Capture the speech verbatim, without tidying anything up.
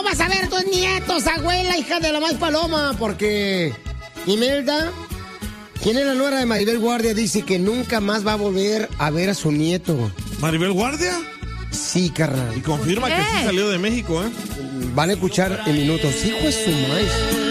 vas a ver tus nietos, abuela, hija de la más paloma? Porque Imelda, quien es la nuera de Maribel Guardia, dice que nunca más va a volver a ver a su nieto. ¿Maribel Guardia? Sí, carnal. Y confirma que sí salió de México, ¿eh? Van a escuchar en minutos. Hijo de su maíz.